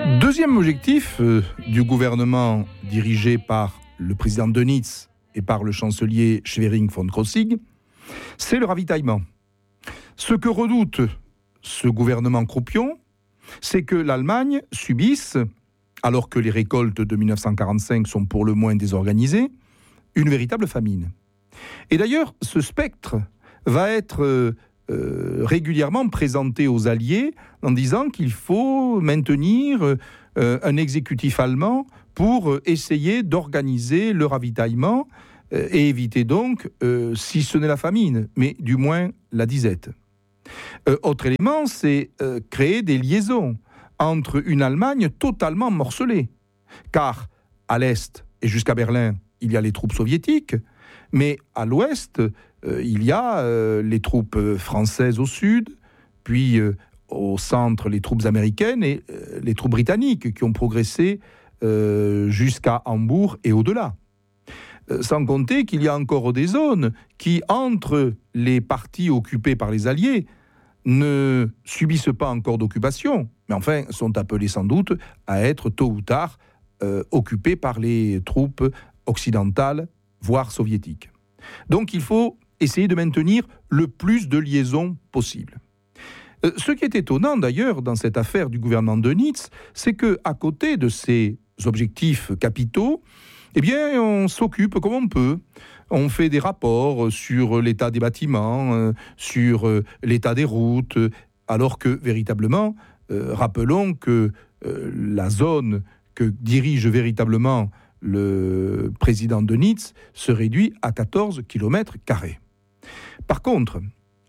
Deuxième objectif du gouvernement dirigé par le président Dönitz et par le chancelier Schwerin von Krosigk, c'est le ravitaillement. Ce que redoute ce gouvernement croupion, c'est que l'Allemagne subisse, alors que les récoltes de 1945 sont pour le moins désorganisées, une véritable famine. Et d'ailleurs, ce spectre va être régulièrement présenté aux Alliés en disant qu'il faut maintenir un exécutif allemand pour essayer d'organiser le ravitaillement et éviter donc, si ce n'est la famine, mais du moins la disette. Autre élément, c'est créer des liaisons entre une Allemagne totalement morcelée. Car à l'Est et jusqu'à Berlin, il y a les troupes soviétiques, mais à l'Ouest, il y a les troupes françaises au Sud, puis au centre, les troupes américaines et les troupes britanniques qui ont progressé jusqu'à Hambourg et au-delà. Sans compter qu'il y a encore des zones qui, entre les parties occupées par les Alliés, ne subissent pas encore d'occupation, mais enfin sont appelées sans doute à être tôt ou tard occupées par les troupes occidentales, voire soviétiques. Donc il faut essayer de maintenir le plus de liaisons possible. Ce qui est étonnant d'ailleurs dans cette affaire du gouvernement Dönitz, c'est qu'à côté de ces objectifs capitaux, eh bien, on s'occupe comme on peut. On fait des rapports sur l'état des bâtiments, sur l'état des routes, alors que, véritablement, rappelons que la zone que dirige véritablement le président Dönitz se réduit à 14 km². Par contre,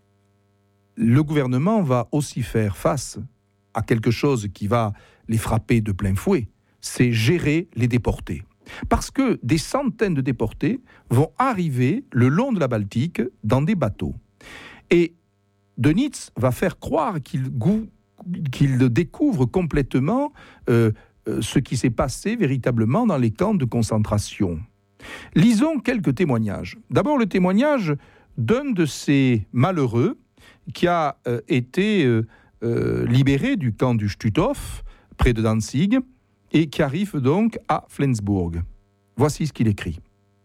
le gouvernement va aussi faire face à quelque chose qui va les frapper de plein fouet, c'est gérer les déportés. Parce que des centaines de déportés vont arriver le long de la Baltique dans des bateaux. Et Dönitz va faire croire qu'il découvre complètement ce qui s'est passé véritablement dans les camps de concentration. Lisons quelques témoignages. D'abord, le témoignage d'un de ces malheureux qui a été libéré du camp du Stutthof, près de Danzig, et qui arrive donc à Flensburg. Voici ce qu'il écrit.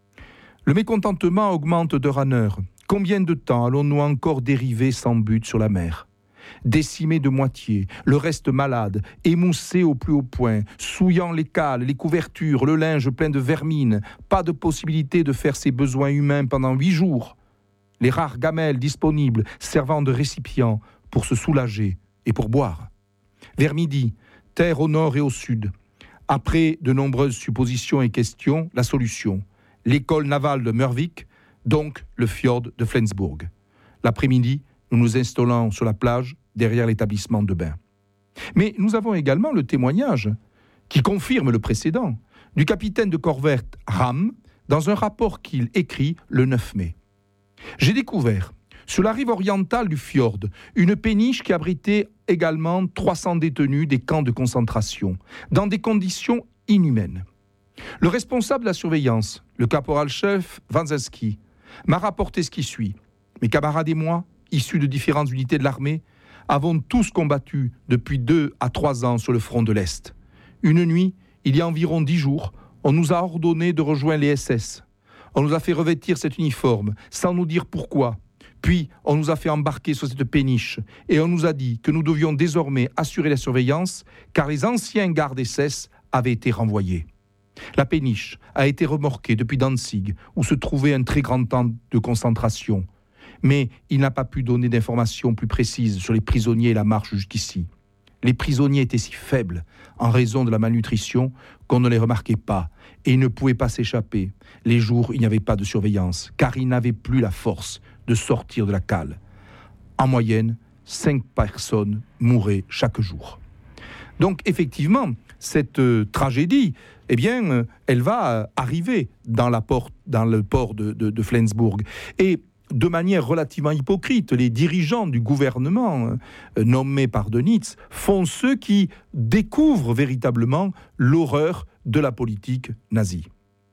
Le mécontentement augmente d'heure en heure. Combien de temps allons-nous encore dériver sans but sur la mer ? Décimé de moitié, le reste malade, émoussé au plus haut point, souillant les cales, les couvertures, le linge plein de vermine, pas de possibilité de faire ses besoins humains pendant 8 jours. Les rares gamelles disponibles servant de récipient pour se soulager et pour boire. Vers midi, terre au nord et au sud. Après de nombreuses suppositions et questions, la solution. L'école navale de Mørvik, donc le fjord de Flensburg. L'après-midi, nous nous installons sur la plage derrière l'établissement de bain. Mais nous avons également le témoignage, qui confirme le précédent, du capitaine de corvette Ram, dans un rapport qu'il écrit le 9 mai. J'ai découvert, sur la rive orientale du fjord, une péniche qui abritait également 300 détenus des camps de concentration, dans des conditions inhumaines. Le responsable de la surveillance, le caporal-chef Wanzewski, m'a rapporté ce qui suit. Mes camarades et moi, issus de différentes unités de l'armée, avons tous combattu depuis 2 à 3 ans sur le front de l'Est. Une nuit, il y a environ 10 jours, on nous a ordonné de rejoindre les SS. On nous a fait revêtir cet uniforme, sans nous dire pourquoi. Puis, on nous a fait embarquer sur cette péniche et on nous a dit que nous devions désormais assurer la surveillance car les anciens gardes SS avaient été renvoyés. La péniche a été remorquée depuis Danzig, où se trouvait un très grand camp de concentration. Mais il n'a pas pu donner d'informations plus précises sur les prisonniers et la marche jusqu'ici. Les prisonniers étaient si faibles, en raison de la malnutrition, qu'on ne les remarquait pas, et ils ne pouvaient pas s'échapper. Les jours, il n'y avait pas de surveillance, car ils n'avaient plus la force de sortir de la cale. En moyenne, 5 personnes mouraient chaque jour. Donc, effectivement, cette tragédie, eh bien, elle va arriver dans le port de Flensburg. Et de manière relativement hypocrite, les dirigeants du gouvernement nommés par Dönitz font ceux qui découvrent véritablement l'horreur de la politique nazie.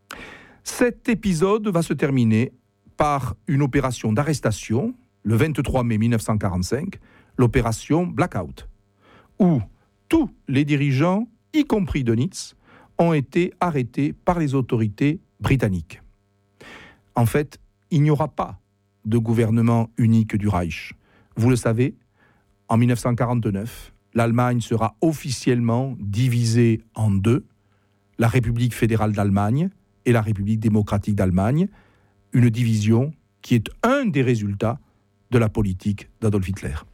Cet épisode va se terminer par une opération d'arrestation, le 23 mai 1945, l'opération Blackout, où tous les dirigeants y compris Dönitz, ont été arrêtés par les autorités britanniques. En fait, il n'y aura pas de gouvernement unique du Reich. Vous le savez, en 1949, l'Allemagne sera officiellement divisée en deux, la République fédérale d'Allemagne et la République démocratique d'Allemagne, une division qui est un des résultats de la politique d'Adolf Hitler.